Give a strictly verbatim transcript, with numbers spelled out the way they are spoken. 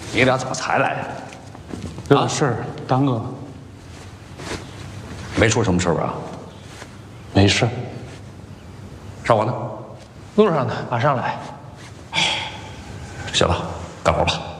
你俩怎么才来呀？ 有事儿，耽搁了。 没出什么事吧？ 没事。 少华呢？ 路上呢，马上来。 行了，干活吧。